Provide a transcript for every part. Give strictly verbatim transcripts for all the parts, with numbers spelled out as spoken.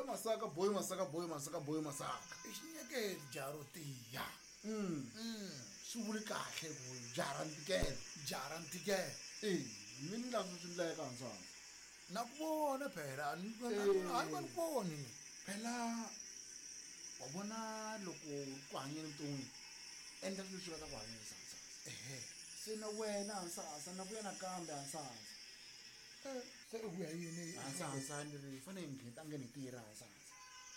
masaka boy masaka boy masaka boy masaka xinyekeli jaro tiya mm swi vuli kahle ku jara ntikelo jara ntikelo eh mini la swi ndleka hansana na ku vona phela a ni va ni voni phela wa vona loko ku hanyeni vuton'wini endla swilo swi lava ku hanyisa hansasa ehe se na wena hansasa na vuya nakambe hansasa se u ya yini hansasa ni ri fanele hi ngheta ngeni tirha hansasa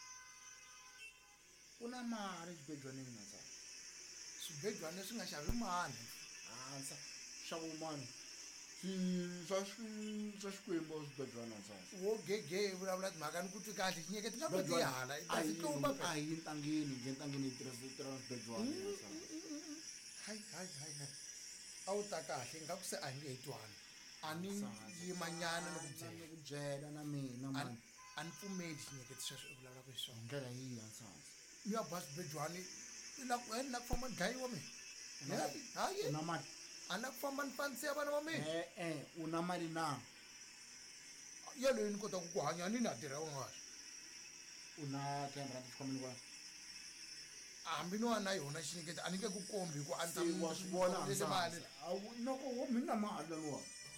ku na mali xibedlwaneni hansasa swibedlwana leswi nga xavi mani hansa xavo mani swi swa swa xikwembu swibedlwana hansasa wo gege vulavula timhaka ni ku twi kahle xinyeketi nga koti hala a hi ntangeni nge ntangeni hi tirha tirha swibedlwana hansasa hayi hayi hayi hayi a wu ta kahle nga ku se a hi nge hi twani a ni yimanyana ni ku byela ku byela na mina mani a ni pfumeli xinyeketi sweswo u vulavulaka hi swona ndlela yihi hansasa ni ya ba swibedlwani na ku na ku famba dlayiwa mina hayi na mali a na ku famba ni fanisiya vana va mina eh eh u na mali na yaloyi ni kota ku ku hanya ni na tirha un'wana u na ten rand xikhwameni kwani hambi no va na yona xinyeketi a ni nge ku kombi hi ku a se wa swi vona mali noko wo mi na mali lwa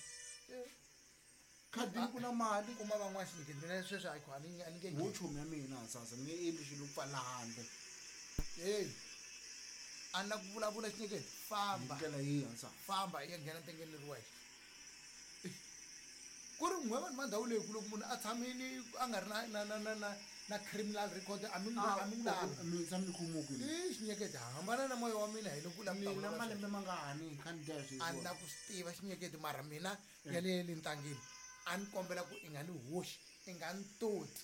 khadi ku na mali kuma van'wana xinyeketi mina sweswo a a ni a ni nge wo chomi ya mina hansasa ni nge endli xilo ku pfala handle hey a na ku vulavula xinyeketi famba ndlela yihi hansasa famba i ya nghena ntengeni leri wexe ku ri n'we vanhu va ndhawu leyi ku loko munhu a tshamini a nga ri na na na na na na criminal record a mi a mi lavi mi tshami ni khomuku i xinyeketi hambana na moya wa mina hi loko mina malembe ma nga hani khani dya a na ku swi tiva xinyeketi mara mina ya le le ntangeni a ni kombela ku i nga ni hoxi i nga ni toti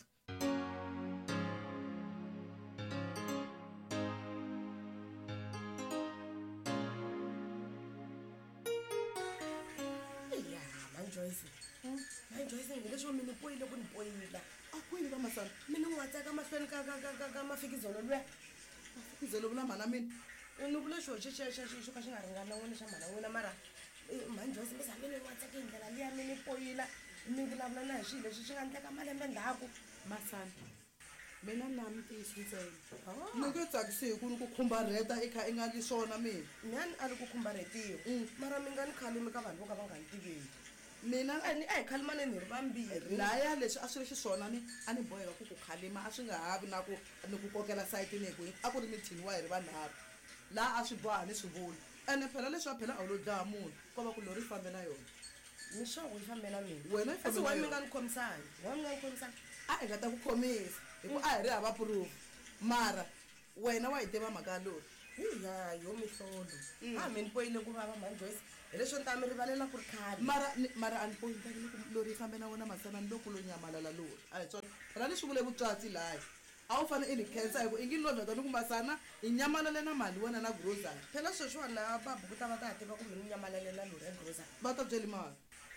Joyce. Hayi Joyce ngilesho mina upoyile kunipoyila. Akwini ka masana. Mina ngwatsa ka mahlweni ka ka ka ka mafikizolo lwe. Mafikizolo vula mhana mina. Ni vula xo xi xi xi xo ka xi nga ringana wena xa mhana wena mara mhani Joyce mi samile ngwatsa ka ndlela liya mina poyila mi vulavula na hi xilo lexi xi nga ndleka malembe ndhaku masana. Mina nami tiyisitsela. Ni nge tsakisi ku ni ku khumba reta i kha i nga li swona mina. Nyani a ri ku khumba retiyo. Mara mi nga ni khalimi ka vanhu vo ka va nga ni tiveki. Mina a ni a hi khalimane ni ri vambirhi laya leswi a swi ri xiswona ni a ni boheka ku ku khalima a swi nga havi na ku ni ku kokela sayitini hi ku a ku ri mithini wa hi ri vanharhu laha a swi boha ni swi vula ene phela leswi a phela a wu lo dlaya munhu ko va ku lori yi fambe na yona ni sure yi fambela mina wena yi fambe na yona mi nga ni khomisani wa mi nga ni khomisani a hi nga ta ku khomisa hi ku a hi ri hava proof mara wena wa hi tiva mhaka lori ya yo mihlolo a mi ni poyile ku vava mhani Joyce hi leswo ni ta mi rivalela ku ri khale mara mara a ni poyintani loko lori yi fambe na wena masana ni loko lo nyamalala lori a hi swona phela leswi vule vutswatsi laya a wu fanele i ni khensa hi ku i ngi lovheta ni ku masana hi nyamalale na mali wena na grocery phela sweswiwana babu ku ta va ta ha tiva ku mi ni nyamalalela lori ya grocery va ta byeli mali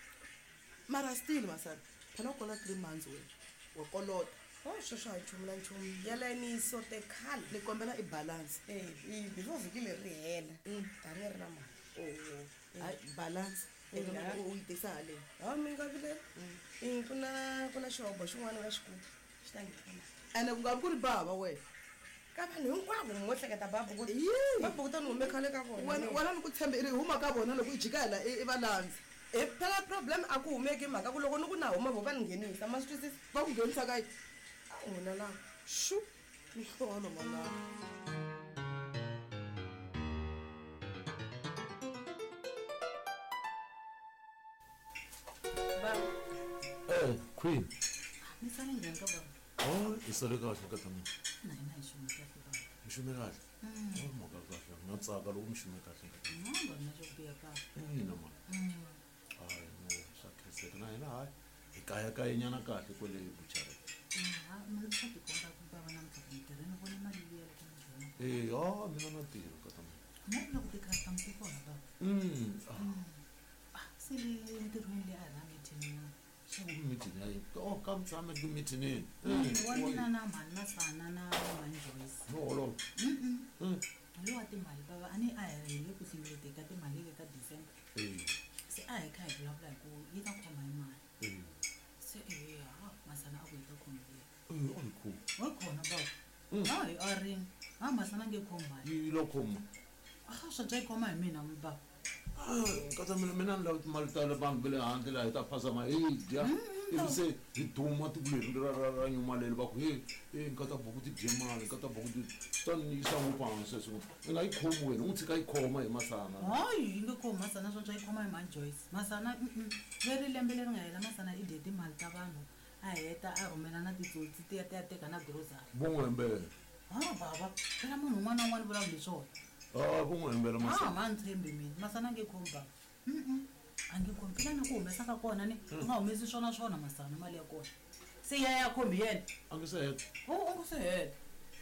mara still masana phela u kola three months wena wa kolota oh sweswo a hi nchumu na nchumu yeleyo ni yi sote khale ni kombela i balance eh before vhiki leri ri hela tani ri na mali oh hayi balance u yi tisa haleni ha mi nga vileri i ku na ku na xihobo xin'wana nga xikulu xi ta nghena ene ku nga vi ku ri bava wena ka vanhu hinkwavo mo hleketa babu ku babu ku ta ni hume khale ka vona wena wena ni ku tshembe i ri huma ka vona loko i jika hela i valandzi e phela problem a ku humeki mhaka ku loko ni ku na huma vo va ni nghenisa ma swi twisisi va ku nghenisa ka yi a n'wina laha shu mihlolo manana Eh, Queen. Mi sale njhani ka baba? Oh, i sale kahle ka tani. Na hina hi xume kahle baba. Mi xume kahle? Oh, moka kahle. Na tsaka loko mi xume kahle. No, na xo biya kahle. Ina ma. Hayi, no, swa kheseka na hina hayi. Hi kaya ka nyana kahle kwele buchara. Ha, mi swa ti komba ku bava na mtsako ntirhweni vona mali liya loko mi nghena. Eh, ah, mina na tiro ka tani. Na loko ti custom ti kona baba. Mm. Ah, se le ntirhweni le a rhanga meeting. Xaku meeting hayi. Oh, ka mtshame ku meeting. Wa mina na mani Masana na mani Joyce. No, lo. Mhm. Mm. Lo wa timali baba ani a hi le ku hlengeleta ka timali le ka December. Eh. Se a hi kha hi vulavula hi ku yi ta khoma hi mali. Eh. Se eh ha Masana a ku yi ta khoma. Eh, onikhulu. wakhona baba hayi a ring ha masana ngekhomba Yi lo khoma. ah swa bya khoma hi mina baba Ah, nkata mina mina ni lava timali ta le bangi le handle laha hi ta phasa mahedi ya ivi se hi duma tiko leri ra ra ra nyumaleli va ku he e nkata buku ti dye mali nkata buku ti swi ta ni yisa ngopfu hansi sweswo i nga yi khomi wena u n'wi tshika yi khoma hi masana hayi yi nge khomi masana swa bya khoma hi man Joyce masana leri lembe leri nga hela masana i dye timali ta vanhu a heta a rhumela na titsotsi ti ya ti ya teka na grocery vun'wembele ha baba phela munhu un'wana na un'wana vulavuli swona a vun'wembele ah masana ma ni tshembi mina masana nge khomi baba a nge khomi phela na ku humesaka kona ni u nga humesi swona swona masana mali ya kona se ya ya khomi yena a nge se heta u u nge se heta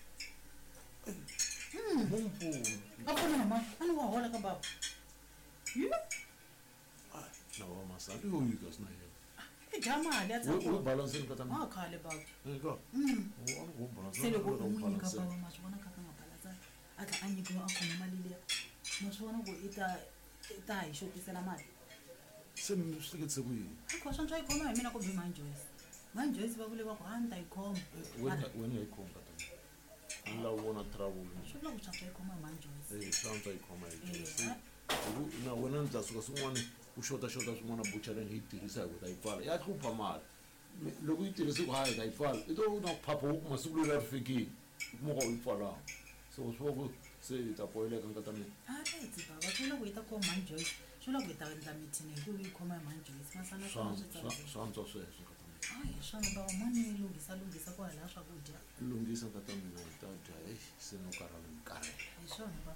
mumpfuni a pfuna ma a ni wa hola ka baba yi lawa masana i yo yika sina yena i dya mali ya u tsako balanseni nkata ah khale baba eka Mm. a ni ku balansa se loko u n'wi nyika baba ma swi vona kha ka nga balansa a tlha a nyikiwa a khoma mali liya ma swi vona ku i ta i ta hi xotisela mali se mi swi hleketise ku yini a kho swa yi khoma hi mina kumbe man Joyce man Joyce va vule va ku a ni ta yi khoma wena wena yi khoma kata a ni lavi vona trouble swi vula ku swa swa yi khoma hi man Joyce eh swi antswa yi khoma hi Eh, Joyce ah. Hiku na wena ni ta suka swin'wana u xota xota swin'wana buchara ni yi tirhisa hi ku ta yi pfala ya hlupha mali Mi- loko yi tirhisi ku hayi ta yi pfala i to na phapha huku masiku leri a ri fikile u kuma ka u yi pfalanga so swi va ku se hi ta boheleka nkata mina a reti baba swi vula ku yi ta khoma man Joyce swi vula ku yi ta endla mithini hi ku yi khoma hi man Joyce masana swa swona swi swa- tsakile swa antswa sweswo nkata mina hayi swona baba mani yi lunghisa lunghisa ku hala swakudya lunghisa nkata mina hi ta dya e se no karhala ni karhele hi swona baba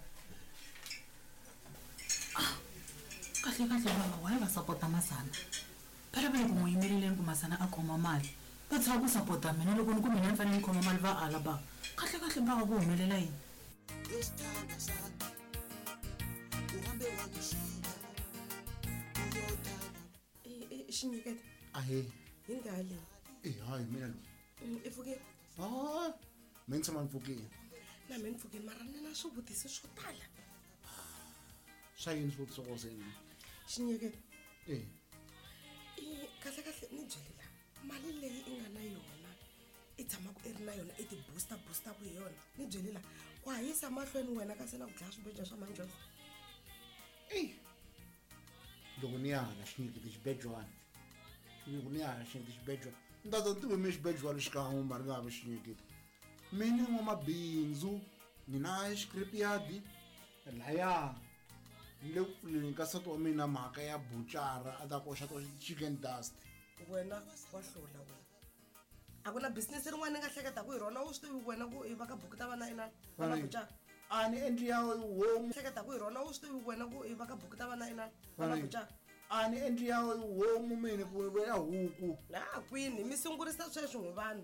kahle kahle baba wa yi va sapota masana phela va le ku n'wi yimeleleni ku masana a khoma mali va tshava ku sapota mina loko ni ku mina ni fanele ni khoma mali va ala baba kahle kahle baba ku humelela yini Yosithanda sami uhambe wangishiya uyothanda xinyiketa ahe hi ngale e hayi mina lo i pfukeni ha mina tshama ni pfukile na me ni pfukeni mara ni na swivutiso swo tala swa yini swivutiso ko seni xinyiketa e i kahle kahle ni byelela mali leyi i nga na yona i tshamaka i ri na yona i ti booster boosterku hi yona ni byelela ku hayisa mahlweni wena kasi na ku dlaya swibedya swa manjoni eyi loko ni ya hala xinyiketi xibedlwana loko ni ya hala xinyiketi xibedlwana ni ta ta ni tiveme xibedlwana xikan'we mari nga hava xinyiketi mina n'wamabindzu ni na xicripyard laya ni le ku pfuleni ka nsati wa mina mhaka ya buchara a ta koxa to chicken dust wena wa hlula wena a ku na business rin'wana ni nga hleketaku hi rona u swi tivi wena ku i va ka buku ta vana inani vana Vana- buchara a ni endli ya homu hleketaku hi rona u swi tivi wena ku i va ka buku ta vana inani Vana- vana buchara a ni endli ya homu mini ku ya huku na kwini mi sungurisa sweswi n'wi vanhu